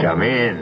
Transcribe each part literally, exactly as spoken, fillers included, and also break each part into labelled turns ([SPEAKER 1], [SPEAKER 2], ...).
[SPEAKER 1] Come in.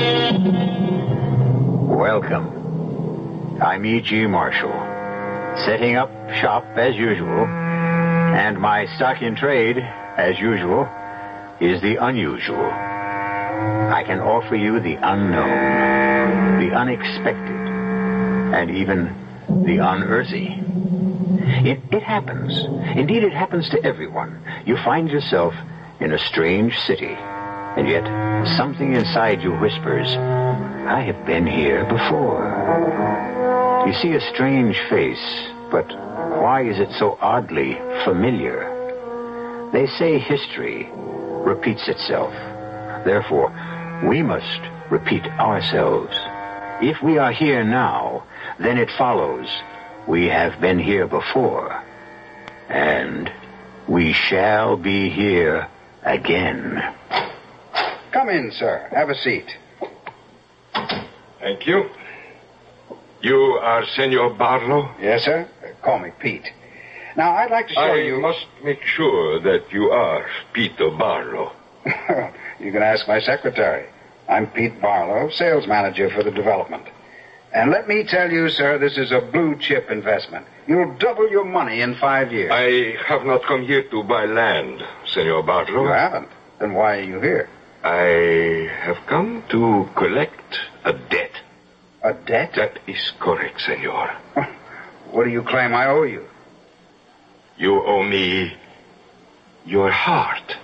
[SPEAKER 1] Welcome. I'm E G. Marshall, setting up shop as usual, and my stock in trade, as usual, is the unusual. I can offer you the unknown, the unexpected, and even the unearthly. It, it happens. Indeed, it happens to everyone. You find yourself in a strange city, and yet something inside you whispers, I have been here before. You see a strange face, but why is it so oddly familiar? They say history repeats itself. Therefore, we must repeat ourselves. If we are here now, then it follows we have been here before, and we shall be here again.
[SPEAKER 2] Come in, sir. Have a seat.
[SPEAKER 3] Thank you. You are Senor Barlow?
[SPEAKER 2] Yes, sir. Call me Pete. Now, I'd like to show
[SPEAKER 3] I
[SPEAKER 2] you...
[SPEAKER 3] I must make sure that you are Peter Barlow.
[SPEAKER 2] You can ask my secretary. I'm Pete Barlow, sales manager for the development. And let me tell you, sir, this is a blue-chip investment. You'll double your money in five years.
[SPEAKER 3] I have not come here to buy land, Senor Barlow.
[SPEAKER 2] You haven't? Then why are you here?
[SPEAKER 3] I have come to collect a debt.
[SPEAKER 2] A debt?
[SPEAKER 3] That is correct, senor.
[SPEAKER 2] What do you claim I owe you?
[SPEAKER 3] You owe me your heart.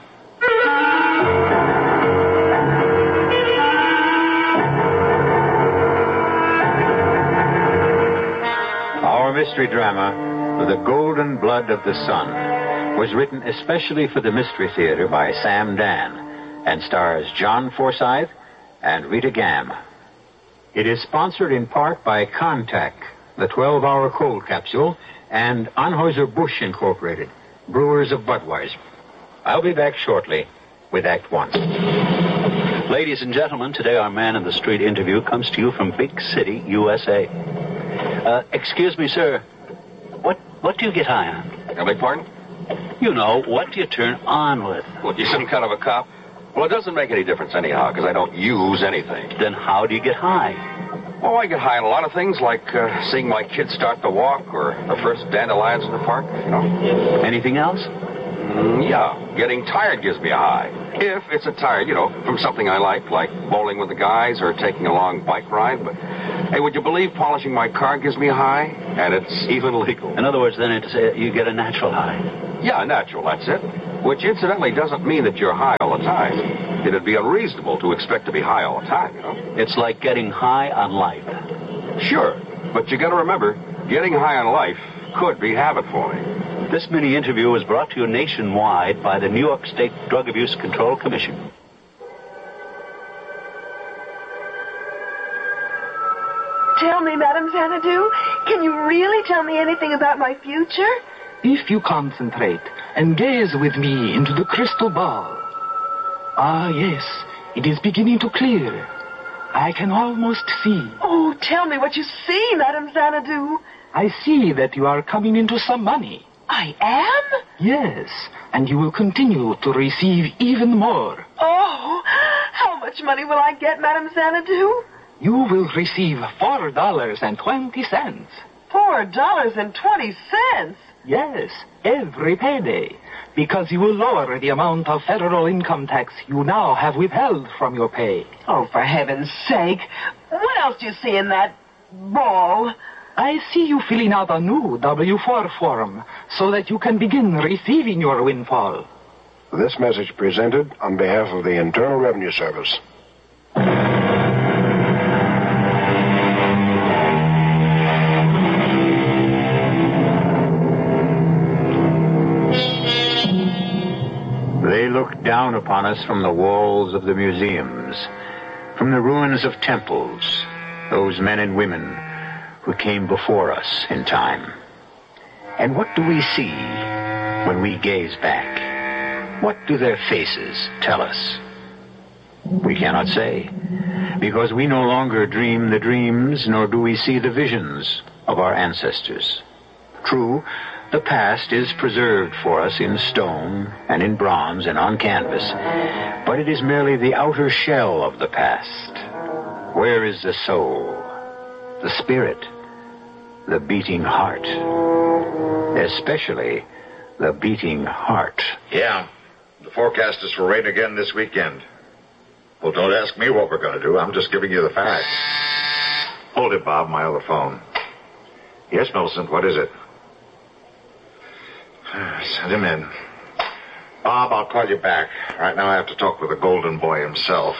[SPEAKER 1] Our mystery drama, The Golden Blood of the Sun, was written especially for the Mystery Theater by Sam Dan and stars John Forsythe and Rita Gam. It is sponsored in part by Contac, the twelve-hour cold capsule, and Anheuser-Busch Incorporated, brewers of Budweiser. I'll be back shortly with Act One.
[SPEAKER 4] Ladies and gentlemen, today our Man in the Street interview comes to you from Big City, U S A. Uh, excuse me, sir. What what do you get high on?
[SPEAKER 5] I beg pardon?
[SPEAKER 4] You know, what do you turn on with?
[SPEAKER 5] What, you some kind of a cop? Well, it doesn't make any difference anyhow, because I don't use anything.
[SPEAKER 4] Then how do you get high?
[SPEAKER 5] Oh, I get high on a lot of things, like uh, seeing my kids start to walk, or the first dandelions in the park, you know.
[SPEAKER 4] Anything else?
[SPEAKER 5] Mm, yeah, getting tired gives me a high. If it's a tired, you know, from something I like, like bowling with the guys or taking a long bike ride. But, hey, would you believe polishing my car gives me a high? And it's even legal.
[SPEAKER 4] In other words, then, it's, uh, you get a natural high.
[SPEAKER 5] Yeah, natural, that's it. Which, incidentally, doesn't mean that you're high all the time. It'd be unreasonable to expect to be high all the time, you know.
[SPEAKER 4] It's like getting high on life.
[SPEAKER 5] Sure, but you got to remember, getting high on life could be habit forming.
[SPEAKER 4] This mini-interview was brought to you nationwide by the New York State Drug Abuse Control Commission.
[SPEAKER 6] Tell me, Madame Xanadu, can you really tell me anything about my future?
[SPEAKER 7] If you concentrate and gaze with me into the crystal ball. Ah, yes, it is beginning to clear. I can almost see.
[SPEAKER 6] Oh, tell me what you see, Madame Xanadu.
[SPEAKER 7] I see that you are coming into some money.
[SPEAKER 6] I am?
[SPEAKER 7] Yes, and you will continue to receive even more.
[SPEAKER 6] Oh, how much money will I get, Madame Xanadu?
[SPEAKER 7] You will receive four dollars and twenty cents.
[SPEAKER 6] Four dollars and twenty cents?
[SPEAKER 7] Yes, every payday, because you will lower the amount of federal income tax you now have withheld from your pay.
[SPEAKER 6] Oh, for heaven's sake. What else do you see in that ball?
[SPEAKER 7] I see you filling out a new W four form so that you can begin receiving your windfall.
[SPEAKER 8] This message presented on behalf of the Internal Revenue Service.
[SPEAKER 1] They look down upon us from the walls of the museums, from the ruins of temples, those men and women who came before us in time. And what do we see when we gaze back? What do their faces tell us? We cannot say, because we no longer dream the dreams, nor do we see the visions of our ancestors. True, The past is preserved for us in stone and in bronze and on canvas, but it is merely the outer shell of the past. Where is the soul, the spirit, the beating heart? Especially the beating heart.
[SPEAKER 9] Yeah, the forecast is for rain again this weekend. Well, don't ask me what we're going to do. I'm just giving you the facts. Hold it, Bob, my other phone. Yes, Millicent, what is it? Send him in. Bob, I'll call you back. Right now I have to talk with the golden boy himself.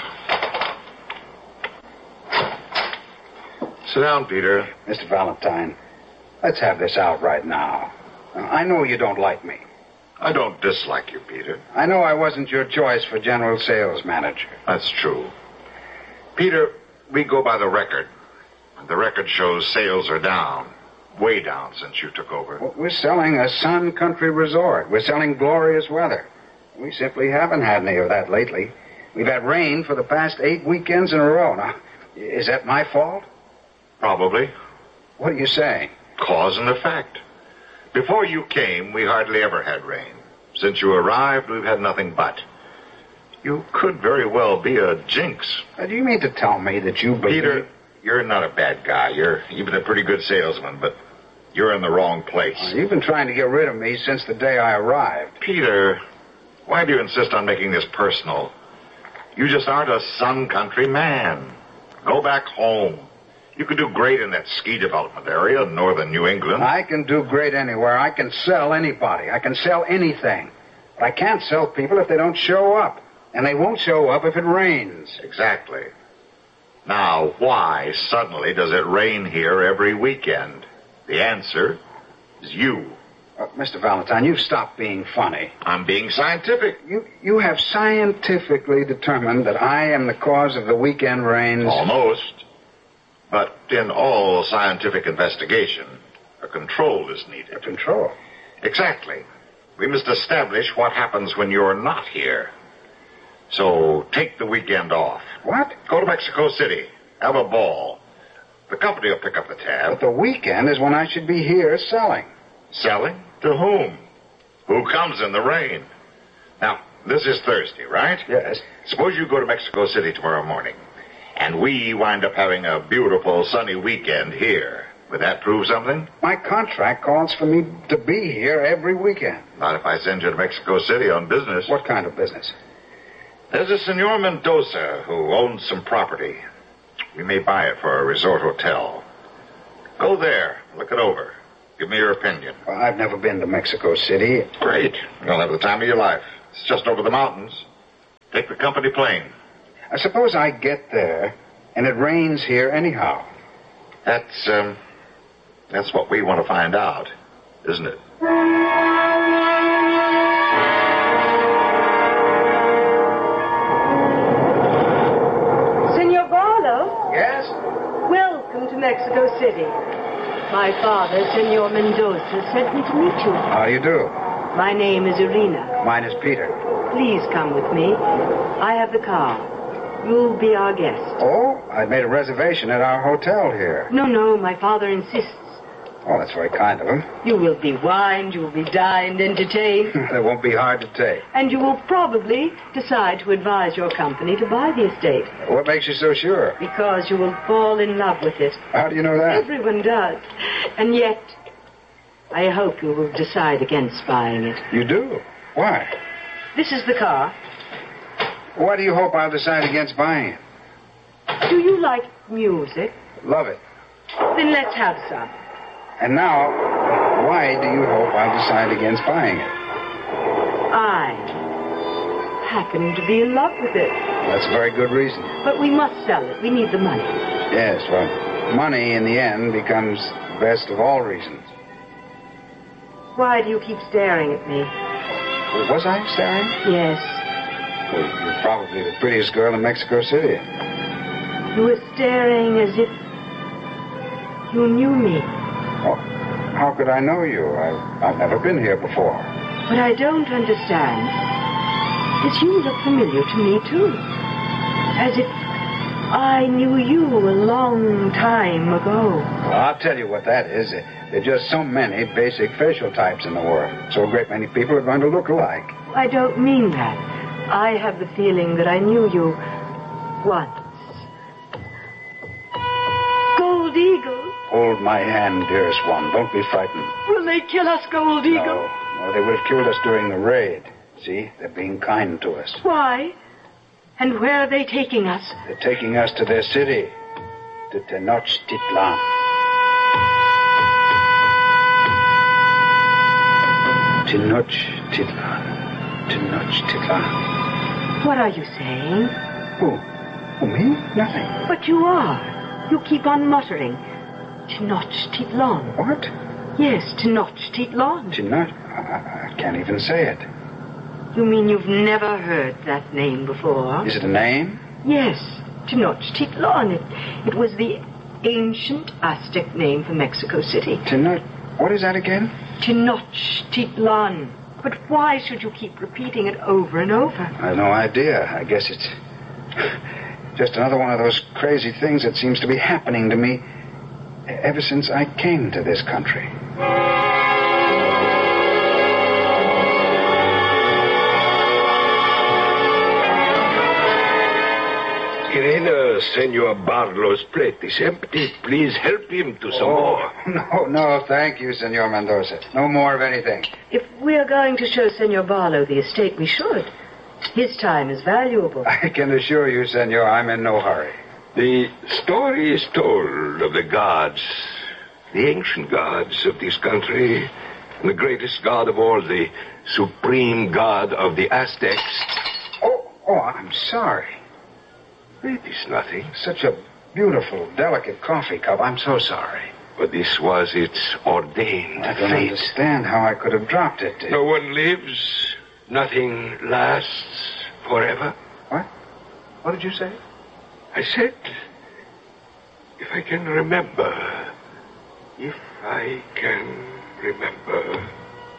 [SPEAKER 9] Sit down, Peter.
[SPEAKER 2] Mister Valentine, let's have this out right now. I know you don't like me.
[SPEAKER 9] I don't dislike you, Peter.
[SPEAKER 2] I know I wasn't your choice for general sales manager.
[SPEAKER 9] That's true. Peter, we go by the record. The record shows sales are down. Way down since you took over.
[SPEAKER 2] Well, we're selling a sun country resort. We're selling glorious weather. We simply haven't had any of that lately. We've had rain for the past eight weekends in a row. Now, is that my fault?
[SPEAKER 9] Probably.
[SPEAKER 2] What are you saying?
[SPEAKER 9] Cause and effect. Before you came, we hardly ever had rain. Since you arrived, we've had nothing but. You could very well be a jinx.
[SPEAKER 2] Uh, do you mean to tell me that you believe...
[SPEAKER 9] Peter, you're not a bad guy. You're even a pretty good salesman, but you're in the wrong place.
[SPEAKER 2] Well, you've been trying to get rid of me since the day I arrived.
[SPEAKER 9] Peter, why do you insist on making this personal? You just aren't a sun country man. Go back home. You could do great in that ski development area in northern New England.
[SPEAKER 2] I can do great anywhere. I can sell anybody. I can sell anything. But I can't sell people if they don't show up. And they won't show up if it rains.
[SPEAKER 9] Exactly. Now, why suddenly does it rain here every weekend? The answer is you.
[SPEAKER 2] Uh, Mister Valentine, you've stopped being funny.
[SPEAKER 9] I'm being scientific.
[SPEAKER 2] You you have scientifically determined that I am the cause of the weekend rains?
[SPEAKER 9] Almost. But in all scientific investigation, a control is needed.
[SPEAKER 2] A control?
[SPEAKER 9] Exactly. We must establish what happens when you're not here. So take the weekend off.
[SPEAKER 2] What?
[SPEAKER 9] Go to Mexico City. Have a ball. The company will pick up the tab.
[SPEAKER 2] But the weekend is when I should be here selling.
[SPEAKER 9] Selling? To whom? Who comes in the rain? Now, this is Thursday, right?
[SPEAKER 2] Yes.
[SPEAKER 9] Suppose you go to Mexico City tomorrow morning, and we wind up having a beautiful sunny weekend here. Would that prove something?
[SPEAKER 2] My contract calls for me to be here every weekend.
[SPEAKER 9] Not if I send you to Mexico City on business.
[SPEAKER 2] What kind of business?
[SPEAKER 9] There's a Senor Mendoza who owns some property. We may buy it for a resort hotel. Go there, look it over. Give me your opinion.
[SPEAKER 2] Well, I've never been to Mexico City.
[SPEAKER 9] Great. You'll have the time of your life. It's just over the mountains. Take the company plane.
[SPEAKER 2] I suppose I get there, and it rains here anyhow.
[SPEAKER 9] That's, um, that's what we want to find out, isn't it?
[SPEAKER 10] Senor Barlow?
[SPEAKER 2] Yes?
[SPEAKER 10] Welcome to Mexico City. My father, Senor Mendoza, sent me to meet you.
[SPEAKER 2] How do you do?
[SPEAKER 10] My name is Irina.
[SPEAKER 2] Mine is Peter.
[SPEAKER 10] Please come with me. I have the car. You'll be our guest.
[SPEAKER 2] Oh, I made a reservation at our hotel here.
[SPEAKER 10] No, no, my father insists.
[SPEAKER 2] Oh, that's very kind of him.
[SPEAKER 10] You will be wined, you will be dined, entertained.
[SPEAKER 2] That won't be hard to take.
[SPEAKER 10] And you will probably decide to advise your company to buy the estate.
[SPEAKER 2] What makes you so sure?
[SPEAKER 10] Because you will fall in love with it.
[SPEAKER 2] How do you know that?
[SPEAKER 10] Everyone does. And yet, I hope you will decide against buying it.
[SPEAKER 2] You do? Why?
[SPEAKER 10] This is the car.
[SPEAKER 2] Why do you hope I'll decide against buying it?
[SPEAKER 10] Do you like music?
[SPEAKER 2] Love it.
[SPEAKER 10] Then let's have some.
[SPEAKER 2] And now, why do you hope I'll decide against buying it?
[SPEAKER 10] I happen to be in love with it.
[SPEAKER 2] That's a very good reason.
[SPEAKER 10] But we must sell it. We need the money.
[SPEAKER 2] Yes, well, money in the end becomes the best of all reasons.
[SPEAKER 10] Why do you keep staring at me?
[SPEAKER 2] Was I staring?
[SPEAKER 10] Yes.
[SPEAKER 2] Well, you're probably the prettiest girl in Mexico City.
[SPEAKER 10] You were staring as if you knew me.
[SPEAKER 2] Oh, how could I know you? I've, I've never been here before.
[SPEAKER 10] What I don't understand is you look familiar to me, too. As if I knew you a long time ago.
[SPEAKER 2] Well, I'll tell you what that is. There are just so many basic facial types in the world. So a great many people are going to look alike.
[SPEAKER 10] I don't mean that. I have the feeling that I knew you once. Gold Eagle.
[SPEAKER 2] Hold my hand, dearest one. Don't be frightened.
[SPEAKER 10] Will they kill us, Gold Eagle?
[SPEAKER 2] No. No, they would have killed us during the raid. See? They're being kind to us.
[SPEAKER 10] Why? And where are they taking us?
[SPEAKER 2] They're taking us to their city, to Tenochtitlan. Tenochtitlan. Tenochtitlan.
[SPEAKER 10] What are you saying?
[SPEAKER 2] Who? Who, me? Nothing.
[SPEAKER 10] But you are. You keep on muttering. Tenochtitlan.
[SPEAKER 2] What?
[SPEAKER 10] Yes, Tenochtitlan.
[SPEAKER 2] Tenoch... I, I can't even say it.
[SPEAKER 10] You mean you've never heard that name before?
[SPEAKER 2] Is it a name?
[SPEAKER 10] Yes, Tenochtitlan. It, it was the ancient Aztec name for Mexico City.
[SPEAKER 2] Tenoch... What is that again?
[SPEAKER 10] Tenochtitlan. But why should you keep repeating it over and over?
[SPEAKER 2] I have no idea. I guess it's just another one of those crazy things that seems to be happening to me ever since I came to this country.
[SPEAKER 8] Irena, Senor Barlow's plate is empty. Please help him to some
[SPEAKER 2] oh,
[SPEAKER 8] more.
[SPEAKER 2] No, no, thank you, Senor Mendoza. No more of anything.
[SPEAKER 10] If we're going to show Senor Barlow the estate, we should. His time is valuable.
[SPEAKER 2] I can assure you, Senor, I'm in no hurry.
[SPEAKER 8] The story is told of the gods, the ancient gods of this country, and the greatest god of all, the supreme god of the Aztecs.
[SPEAKER 2] Oh, oh, I'm sorry.
[SPEAKER 8] It is nothing.
[SPEAKER 2] Such a beautiful, delicate coffee cup. I'm so sorry.
[SPEAKER 8] But this was its ordained
[SPEAKER 2] I don't
[SPEAKER 8] fate.
[SPEAKER 2] understand how I could have dropped it.
[SPEAKER 8] No one lives. Nothing lasts forever.
[SPEAKER 2] What? What did you say?
[SPEAKER 8] I said, if I can remember, if I can remember.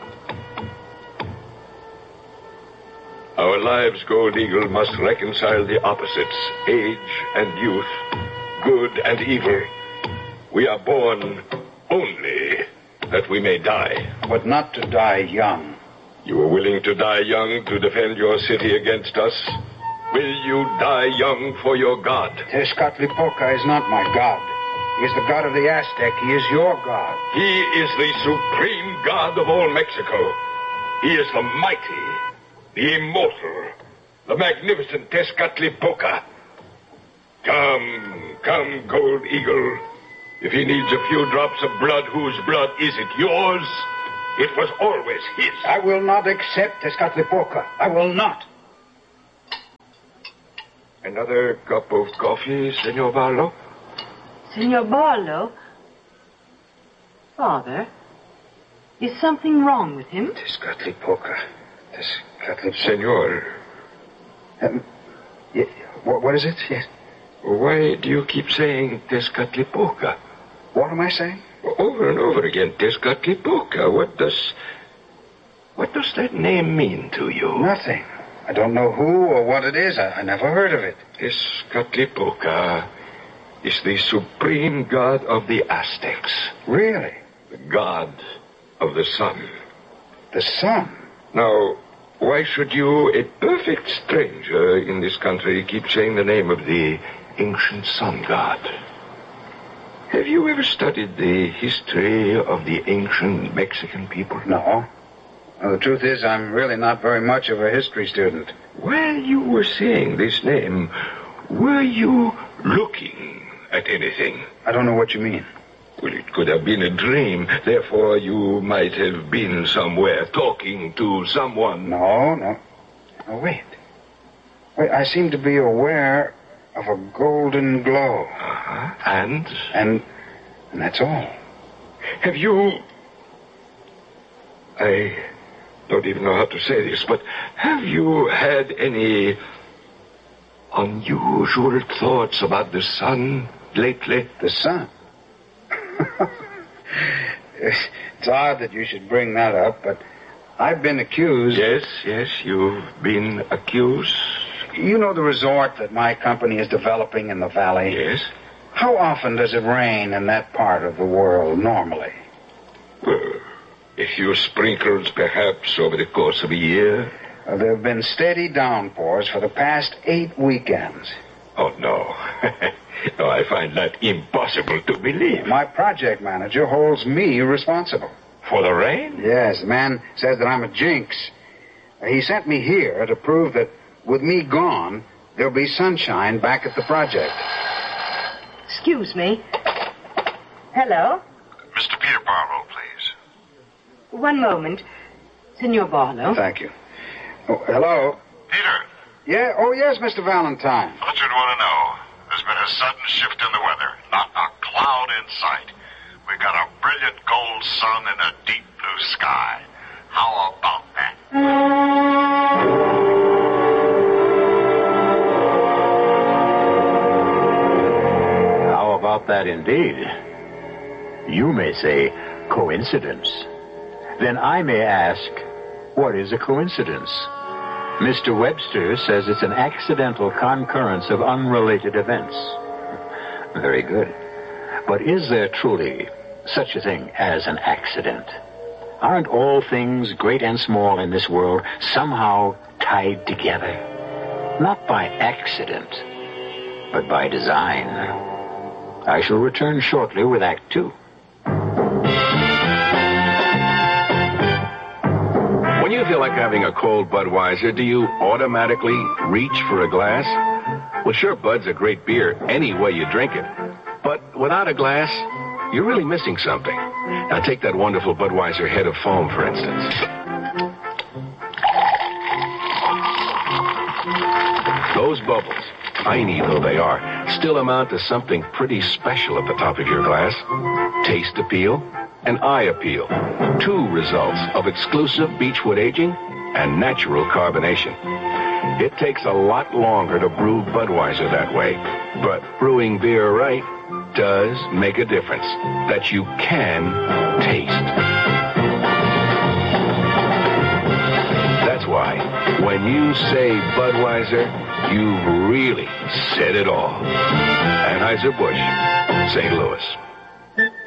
[SPEAKER 8] Our lives, Gold Eagle, must reconcile the opposites, age and youth, good and evil. We are born only that we may die.
[SPEAKER 2] But not to die young.
[SPEAKER 8] You are willing to die young to defend your city against us? Will you die young for your god?
[SPEAKER 2] Tezcatlipoca is not my god. He is the god of the Aztec. He is your god.
[SPEAKER 8] He is the supreme god of all Mexico. He is the mighty, the immortal, the magnificent Tezcatlipoca. Come, come, Gold Eagle. If he needs a few drops of blood, whose blood is it? Yours? It was always his.
[SPEAKER 2] I will not accept Tezcatlipoca. I will not.
[SPEAKER 8] Another cup of coffee, Senor Barlow?
[SPEAKER 10] Senor Barlow? Father, is something wrong with him?
[SPEAKER 2] Tezcatlipoca. Tezcatlipoca.
[SPEAKER 8] Senor.
[SPEAKER 2] Um, yeah, what, what is it? Yes.
[SPEAKER 8] Why do you keep saying Tezcatlipoca?
[SPEAKER 2] What am I saying?
[SPEAKER 8] Over and over again, Tezcatlipoca. What does... What does that name mean to you?
[SPEAKER 2] Nothing. I don't know who or what it is. I, I never heard of it.
[SPEAKER 8] Tezcatlipoca is the supreme god of the Aztecs.
[SPEAKER 2] Really?
[SPEAKER 8] The god of the sun.
[SPEAKER 2] The sun?
[SPEAKER 8] Now, why should you, a perfect stranger in this country, keep saying the name of the ancient sun god? Have you ever studied the history of the ancient Mexican people?
[SPEAKER 2] No. Well, the truth is, I'm really not very much of a history student.
[SPEAKER 8] While you were saying this name, were you looking at anything?
[SPEAKER 2] I don't know what you mean.
[SPEAKER 8] Well, it could have been a dream. Therefore, you might have been somewhere talking to someone.
[SPEAKER 2] No, no. No, wait. Wait, I seem to be aware of a golden glow.
[SPEAKER 8] Uh-huh. And?
[SPEAKER 2] And, and that's all.
[SPEAKER 8] Have you... I don't even know how to say this, but have you had any unusual thoughts about the sun lately?
[SPEAKER 2] The sun? It's odd that you should bring that up, but I've been accused...
[SPEAKER 8] Yes, yes, you've been accused
[SPEAKER 2] You know the resort that my company is developing in the valley?
[SPEAKER 8] Yes?
[SPEAKER 2] How often does it rain in that part of the world normally?
[SPEAKER 8] Well, a few sprinkles, perhaps, over the course of a year.
[SPEAKER 2] Uh, there have been steady downpours for the past eight weekends.
[SPEAKER 8] Oh, no. No, I find that impossible to believe.
[SPEAKER 2] My project manager holds me responsible.
[SPEAKER 8] For the rain?
[SPEAKER 2] Yes, the man says that I'm a jinx. Uh, he sent me here to prove that with me gone, there'll be sunshine back at the project.
[SPEAKER 10] Excuse me. Hello?
[SPEAKER 9] Mister Peter Barlow, please.
[SPEAKER 10] One moment. Senor Barlow.
[SPEAKER 2] Thank you. Oh, hello?
[SPEAKER 9] Peter,
[SPEAKER 2] Yeah, oh, yes, Mister Valentine.
[SPEAKER 9] I thought you'd want to know. There's been a sudden shift in the weather. Not a cloud in sight. We got a brilliant gold sun and a deep blue sky. How about that?
[SPEAKER 1] How about that indeed? You may say coincidence. Then I may ask, what is a coincidence? Mister Webster says it's an accidental concurrence of unrelated events. Very good. But is there truly such a thing as an accident? Aren't all things, great and small in this world, somehow tied together? Not by accident, but by design. I shall return shortly with Act Two.
[SPEAKER 5] When you feel like having a cold Budweiser, do you automatically reach for a glass? Well, sure, Bud's a great beer any way you drink it. But without a glass, you're really missing something. Now take that wonderful Budweiser head of foam, for instance. Those bubbles, tiny though they are, still amount to something pretty special at the top of your glass. Taste appeal and eye appeal. Two results of exclusive beechwood aging and natural carbonation. It takes a lot longer to brew Budweiser that way, but brewing beer right does make a difference that you can taste. That's why when you say Budweiser, you've really said it all. Anheuser-Busch, Saint Louis.